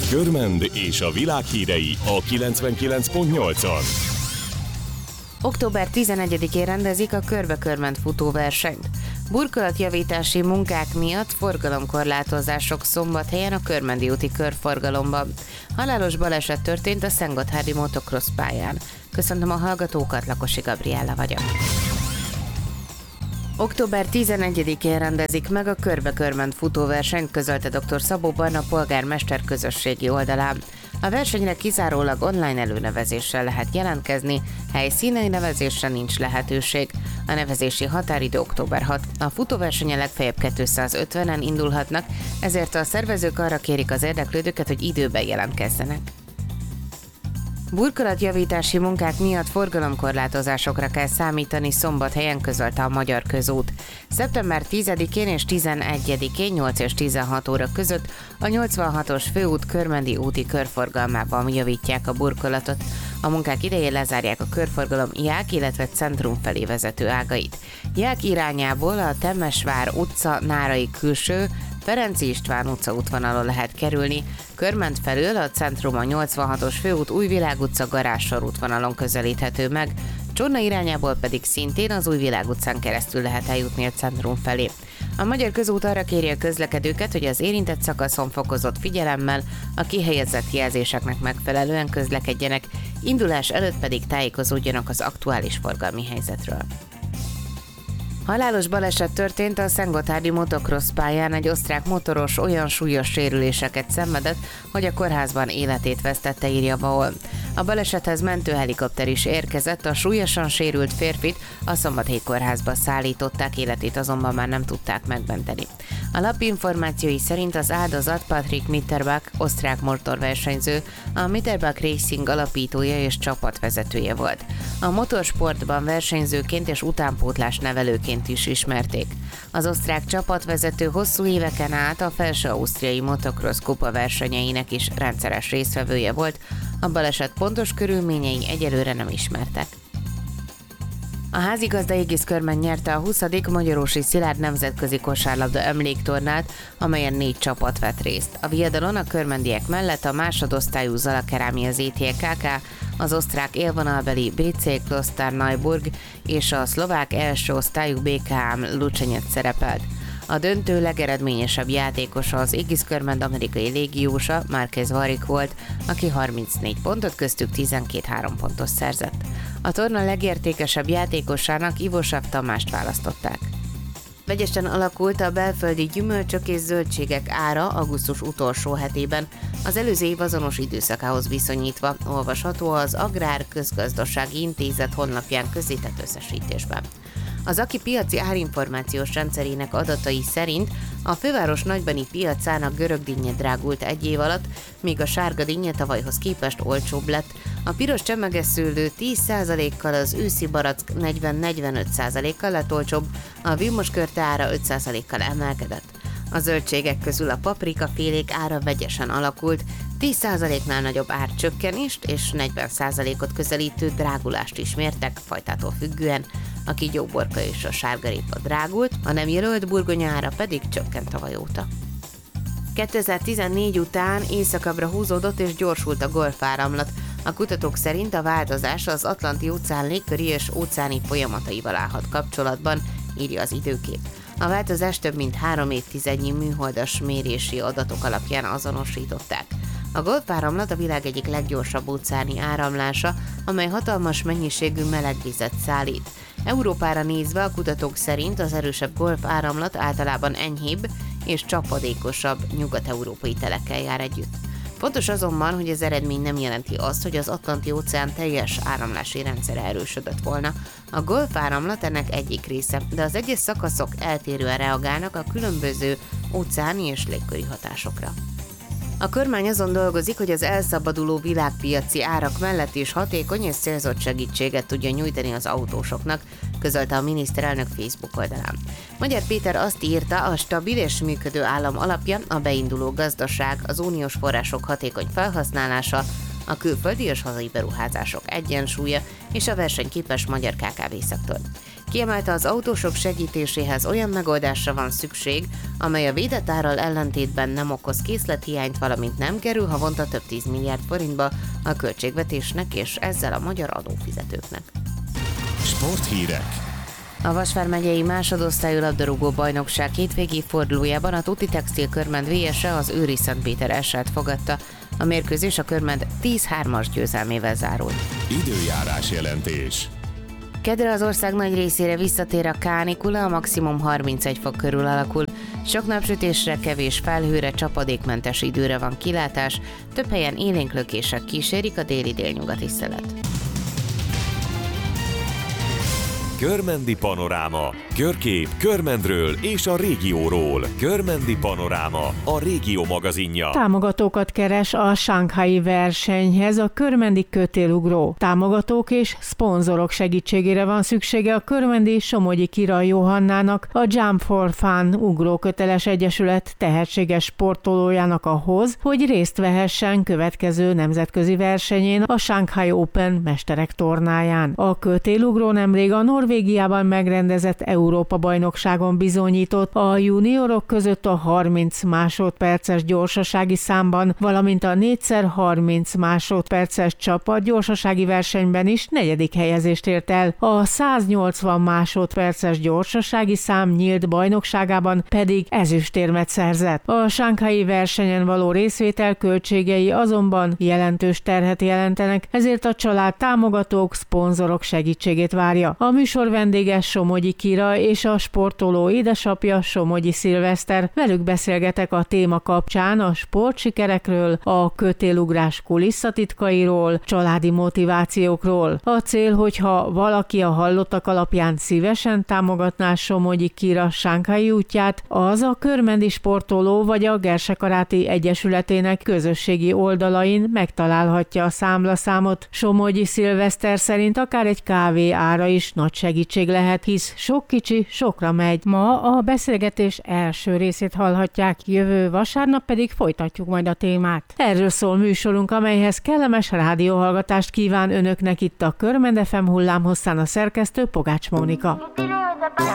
Körmend és a világ hírei a 99.8-on. Október 11-én rendezik a Körbe-Körment futóversenyt. Burkolatjavítási munkák miatt forgalomkorlátozások Szombathelyen a Körmendi úti körforgalomban. Halálos baleset történt a Szentgotthárdi motocross pályán. Köszöntöm a hallgatókat, Lakosi Gabriella vagyok. Október 11-én rendezik meg a Körbe-Körment futóversenyt, közölte dr. Szabó Barna polgármester közösségi oldalán. A versenyre kizárólag online előnevezéssel lehet jelentkezni, helyszíni nevezésre nincs lehetőség. A nevezési határidő október 6. A futóversenyen legfeljebb 250-en indulhatnak, ezért a szervezők arra kérik az érdeklődőket, hogy időben jelentkezzenek. Burkolatjavítási munkák miatt forgalomkorlátozásokra kell számítani Szombathelyen, közölte a Magyar Közút. Szeptember 10-én és 11-én 8 és 16 óra között a 86-os főút Körmendi úti körforgalmában javítják a burkolatot. A munkák idején lezárják a körforgalom Ják, illetve Centrum felé vezető ágait. Ják irányából a Temesvár utca, Nárai külső, Ferenczy István utca útvonalon lehet kerülni, Körment felől a Centrum a 86-os főút Újvilág utca Garázssor útvonalon közelíthető meg, Csorna irányából pedig szintén az Újvilág utcán keresztül lehet eljutni a Centrum felé. A Magyar Közút arra kéri a közlekedőket, hogy az érintett szakaszon fokozott figyelemmel, a kihelyezett jelzéseknek megfelelően közlekedjenek, indulás előtt pedig tájékozódjanak az aktuális forgalmi helyzetről. Halálos baleset történt a Szentgotthárdi motocross pályán, egy osztrák motoros olyan súlyos sérüléseket szenvedett, hogy a kórházban életét vesztette, írja Vaol. A balesethez mentőhelikopter is érkezett, a súlyosan sérült férfit a Szombathelyi kórházba szállították, életét azonban már nem tudták megmenteni. A lap információi szerint az áldozat Patrick Mitterbach, osztrák motorversenyző, a Mitterbach Racing alapítója és csapatvezetője volt. A motorsportban versenyzőként és utánpótlás nevelőként is ismerték. Az osztrák csapatvezető hosszú éveken át a Felső-Ausztriai Motocross kupa versenyeinek is rendszeres résztvevője volt, a baleset pontos körülményei egyelőre nem ismertek. A házigazda Égiszkörmend nyerte a 20. Magyarósi Szilárd nemzetközi kosárlabda emléktornát, amelyen 4 csapat vett részt. A viadalon a körmendiek mellett a másodosztályú Zalakerámia ZTKK, az osztrák élvonalbeli BC Klosterneuburg és a szlovák első osztályú BKM Lucsenyec szerepelt. A döntő legeredményesebb játékosa az Égiszkörmend amerikai légiósa, Márquez Varik volt, aki 34 pontot, köztük 12 pontot szerzett. A torna legértékesebb játékosának Ivosav Tamást választották. Vegyesen alakult a belföldi gyümölcsök és zöldségek ára augusztus utolsó hetében, az előző év azonos időszakához viszonyítva, olvasható az Agrár Közgazdasági Intézet honlapján közzétett összesítésben. Az AKI piaci árinformációs rendszerének adatai szerint a főváros nagybani piacán a görög dinnye drágult egy év alatt, míg a sárga dinnye tavalyhoz képest olcsóbb lett. A piros csemegeszőlő 10%-kal, az őszi barack 40-45%-kal lett olcsóbb, a vilmoskörte ára 5%-kal emelkedett. A zöldségek közül a paprikafélék ára vegyesen alakult, 10%-nál nagyobb árcsökkenést és 40%-ot közelítő drágulást is mértek, fajtától függően. A kígyóborka és a sárgarépa drágult, a nem jelölt burgonya ára pedig csökkent tavaly óta. 2014 után északabbra húzódott és gyorsult a golfáramlat. A kutatók szerint a változás az Atlanti-óceán légköri és óceáni folyamataival állhat kapcsolatban, írja az Időkép. A változást több mint 3 évtizednyi műholdas mérési adatok alapján azonosították. A golfáramlat a világ egyik leggyorsabb óceáni áramlása, amely hatalmas mennyiségű melegvizet szállít. Európára nézve a kutatók szerint az erősebb golfáramlat általában enyhébb és csapadékosabb nyugat-európai telekkel jár együtt. Fontos azonban, hogy az eredmény nem jelenti azt, hogy az Atlanti-óceán teljes áramlási rendszere erősödött volna. A golfáramlat ennek egyik része, de az egyes szakaszok eltérően reagálnak a különböző óceáni és légköri hatásokra. A kormány azon dolgozik, hogy az elszabaduló világpiaci árak mellett is hatékony és célzott segítséget tudja nyújtani az autósoknak, közölte a miniszterelnök Facebook oldalán. Magyar Péter azt írta, a stabil és működő állam alapja a beinduló gazdaság, az uniós források hatékony felhasználása, a külföldi és hazai beruházások egyensúlya és a versenyképes magyar KKV-szektor. Kiemelte, az autósok segítéséhez olyan megoldásra van szükség, amely a védett árral ellentétben nem okoz készlethiányt, valamint nem kerül havonta több 10 milliárd forintba a költségvetésnek és ezzel a magyar adófizetőknek. Sporthírek. A Vasvár megyei másodosztályú labdarúgó bajnokság hétvégi fordulójában a Tuti Textil Körmend VS-e az Őri Szentpéter Ersát fogadta. A mérkőzés a Körmend 10-3-as győzelmével zárult. Időjárás jelentés. Kedre az ország nagy részére visszatér a kánikula, a maximum 31 fok körül alakul. Sok napsütésre, kevés felhőre, csapadékmentes időre van kilátás, több helyen élénk lökések kísérik a déli-délnyugati szelet. Körmendi panoráma. Körkép Körmendről és a régióról. Körmendi panoráma, a régió magazinja. Támogatókat keres a shanghai versenyhez a körmendi kötélugró. Támogatók és szponzorok segítségére van szüksége a körmendi Somogyi Kira Johannának, a Jump for Fun ugróköteles egyesület tehetséges sportolójának ahhoz, hogy részt vehessen következő nemzetközi versenyén, a Shanghai Open mesterek tornáján. A kötélugró nemrég a Norvégiában megrendezett Európa-bajnokságon bizonyított a juniorok között a 30 másodperces gyorsasági számban, valamint a 4x30 másodperces csapat gyorsasági versenyben is 4. helyezést ért el. A 180 másodperces gyorsasági szám nyílt bajnokságában pedig ezüstérmet szerzett. A shanghai versenyen való részvétel költségei azonban jelentős terhet jelentenek, ezért a család támogatók, szponzorok segítségét várja. A műsor vendége Somogyi Kira és a sportoló édesapja Somogyi Szilveszter. Velük beszélgetek a téma kapcsán a sportsikerekről, a kötélugrás kulisszatitkairól, családi motivációkról. A cél, hogyha valaki a hallottak alapján szívesen támogatná Somogyi Kira shanghai útját, az a körmendi sportoló vagy a Gersekaráti Egyesületének közösségi oldalain megtalálhatja a számlaszámot. Somogyi Szilveszter szerint akár egy kávé ára is nagy segítség lehet, hisz sok kicsi sokra megy. Ma a beszélgetés első részét hallhatják, jövő vasárnap pedig folytatjuk majd a témát. Erről szól műsorunk, amelyhez kellemes rádióhallgatást kíván önöknek itt a Körmend FM hullámhosszán a szerkesztő Pogács Mónika.